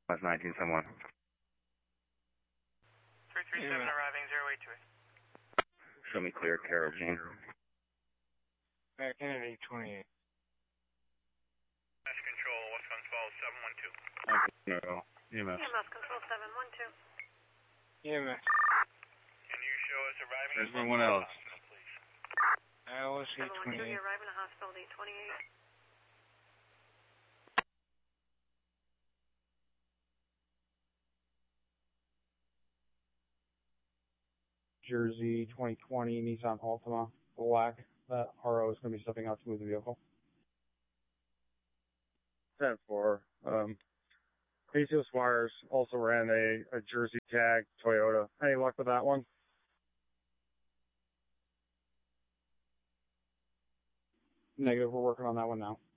That's 1971. 337 arriving 082. Show me clear, Carolina. Kennedy 28. Mass control, West Guns Falls 712. No, EMS. EMS control 712. EMS. Can you show us arriving? There's everyone else. Please. ILS 712, 828. you're arriving at hospital 828. Jersey 2020 Nissan Altima black. That RO is going to be stepping out to move the vehicle. 10-4. ACO Squires also ran a Jersey tag Toyota. Any luck with that one? Negative. We're working on that one now.